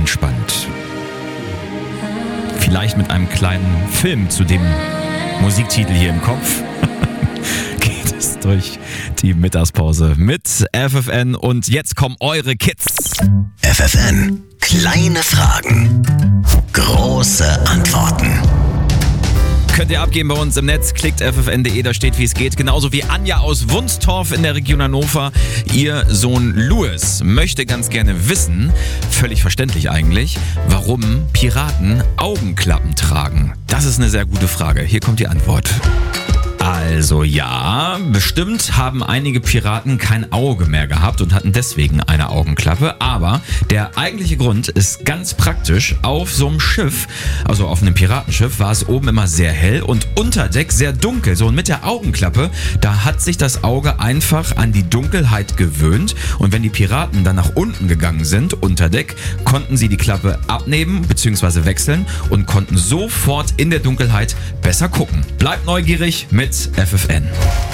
entspannt. Vielleicht mit einem kleinen Film zu dem Musiktitel hier im Kopf. Geht es durch die Mittagspause mit FFN und jetzt kommen eure Kids. FFN, kleine Fragen, große Antworten. Könnt ihr abgeben bei uns im Netz, klickt ffn.de, da steht, wie es geht. Genauso wie Anja aus Wunstorf in der Region Hannover. Ihr Sohn Louis möchte ganz gerne wissen, völlig verständlich eigentlich, warum Piraten Augenklappen tragen. Das ist eine sehr gute Frage. Hier kommt die Antwort. Also ja, bestimmt haben einige Piraten kein Auge mehr gehabt und hatten deswegen eine Augenklappe. Aber der eigentliche Grund ist ganz praktisch. Auf so einem Schiff, also auf einem Piratenschiff, war es oben immer sehr hell und unter Deck sehr dunkel. So, und mit der Augenklappe, da hat sich das Auge einfach an die Dunkelheit gewöhnt. Und wenn die Piraten dann nach unten gegangen sind, unter Deck, konnten sie die Klappe abnehmen bzw. wechseln und konnten sofort in der Dunkelheit besser gucken. Bleibt neugierig mit FFN.